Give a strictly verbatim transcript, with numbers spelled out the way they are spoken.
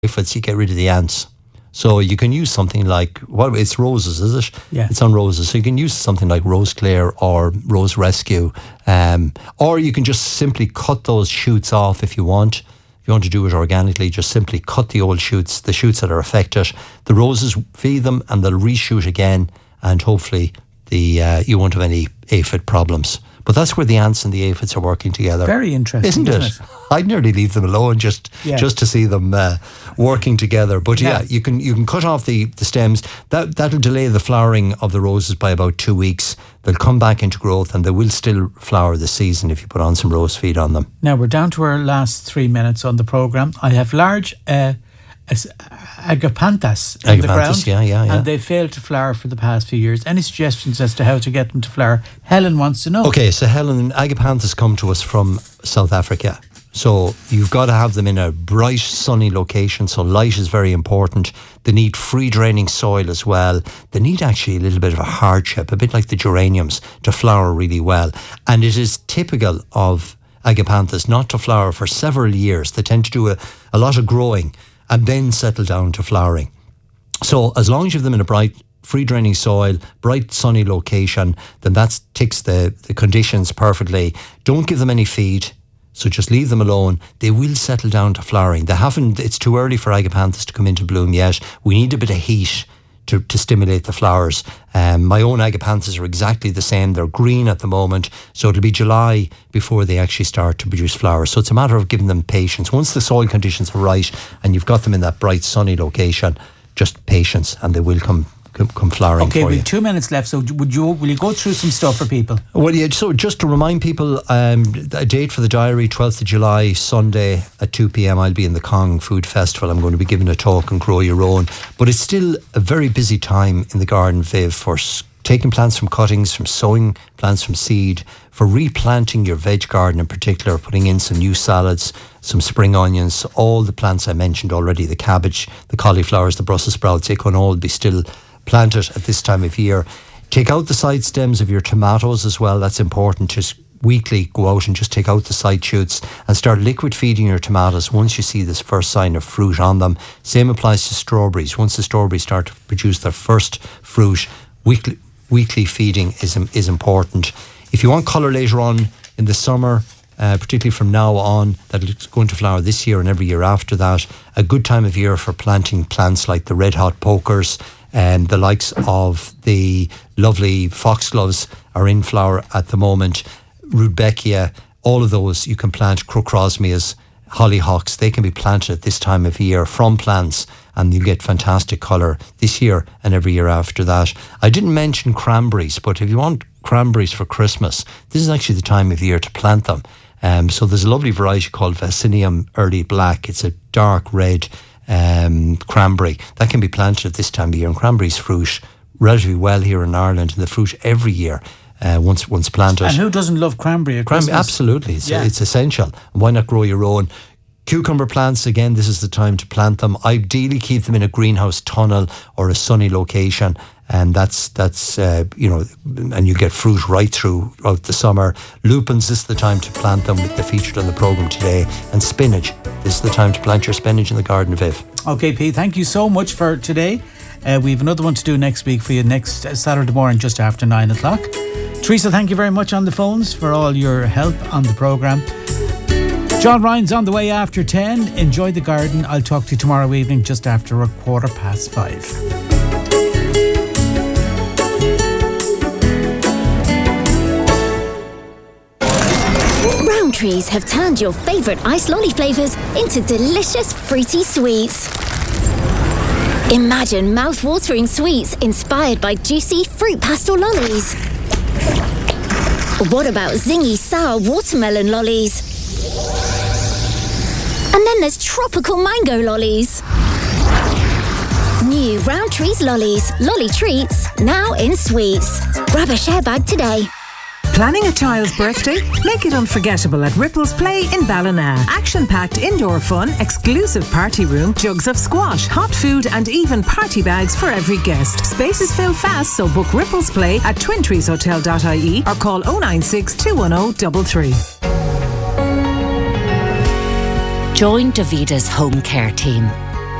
aphids, you get rid of the ants. So you can use something like, what it's roses, is it? Yeah. It's on roses. So you can use something like Rose Clear or Rose Rescue. Um, or you can just simply cut those shoots off if you want. If you want to do it organically, just simply cut the old shoots, the shoots that are affected. The roses, feed them and they'll reshoot again, and hopefully the uh, you won't have any aphid problems. But that's where the ants and the aphids are working together. Very interesting, isn't it? isn't it? I'd nearly leave them alone just Yeah. just to see them uh, working together. But yeah, Yeah. you can you can cut off the, the stems. That that'll delay the flowering of the roses by about two weeks. They'll come back into growth, and they will still flower this season if you put on some rose feed on them. Now we're down to our last three minutes on the programme. I have large uh, as- agapanthus in the Agapanthus, ground, yeah, yeah, yeah. and they failed to flower for the past few years. Any suggestions as to how to get them to flower? Helen wants to know. Okay, so Helen, agapanthus come to us from South Africa. So you've got to have them in a bright, sunny location. So light is very important. They need free draining soil as well. They need actually a little bit of a hardship, a bit like the geraniums, to flower really well. And it is typical of agapanthus not to flower for several years. They tend to do a, a lot of growing and then settle down to flowering. So as long as you have them in a bright, free draining soil, bright sunny location, then that ticks the, the conditions perfectly. Don't give them any feed. So just leave them alone. They will settle down to flowering. They haven't, it's too early for agapanthus to come into bloom yet. We need a bit of heat to, to stimulate the flowers. Um, my own agapanthus are exactly the same. They're green at the moment. So it'll be July before they actually start to produce flowers. So it's a matter of giving them patience. Once the soil conditions are right and you've got them in that bright sunny location, just patience, and they will come come, come flowering Okay, for we you. have two minutes left. So would you will you go through some stuff for people? Well, yeah, so just to remind people, um, a date for the diary, twelfth of July, Sunday at two p.m. I'll be in the Cong Food Festival. I'm going to be giving a talk on Grow Your Own. But it's still a very busy time in the garden, Viv, for s- taking plants from cuttings, from sowing plants from seed, for replanting your veg garden in particular, putting in some new salads, some spring onions, all the plants I mentioned already, the cabbage, the cauliflowers, the Brussels sprouts, they can all be still planted at this time of year. Take out the side stems of your tomatoes as well. That's important. Just weekly go out and just take out the side shoots and start liquid feeding your tomatoes once you see this first sign of fruit on them. Same applies to strawberries. Once the strawberries start to produce their first fruit, weekly weekly feeding is is important. If you want colour later on in the summer, uh, particularly from now on, that it's going to flower this year and every year after that, a good time of year for planting plants like the red hot pokers, and the likes of the lovely foxgloves are in flower at the moment. Rudbeckia, all of those you can plant. Crocrosmias, hollyhocks, they can be planted at this time of year from plants, and you'll get fantastic colour this year and every year after that. I didn't mention cranberries, but if you want cranberries for Christmas, this is actually the time of year to plant them. Um, so there's a lovely variety called Vaccinium Early Black. It's a dark red um, cranberry that can be planted at this time of year, and cranberries fruit relatively well here in Ireland, and the fruit every year uh, once once planted. And who doesn't love cranberry at Cranberry, Christmas? absolutely, it's, Yeah. it's essential. And why not grow your own? Cucumber plants, again, this is the time to plant them. Ideally keep them in a greenhouse tunnel or a sunny location, and that's that's uh, you know, and you get fruit right throughout the summer. Lupins, this is the time to plant them. They're featured on the programme today. And spinach, this is the time to plant your spinach in the garden, Viv. Okay, Pete, thank you so much for today. Uh, we have another one to do next week for you next uh, Saturday morning just after nine o'clock. Teresa, thank you very much on the phones for all your help on the programme. John Ryan's on the way after ten. Enjoy the garden. I'll talk to you tomorrow evening just after a quarter past five. Rowntrees have turned your favourite ice lolly flavours into delicious fruity sweets. Imagine mouth-watering sweets inspired by juicy fruit pastel lollies. What about zingy sour watermelon lollies? And then there's tropical mango lollies. New Rowntrees lollies, lolly treats, now in sweets. Grab a share bag today. Planning a child's birthday? Make it unforgettable at Ripples Play in Ballina. Action-packed indoor fun, exclusive party room, jugs of squash, hot food and even party bags for every guest. Spaces fill fast, so book Ripples Play at twin trees hotel dot I E or call oh nine six, two one oh, three three. Join Davida's home care team.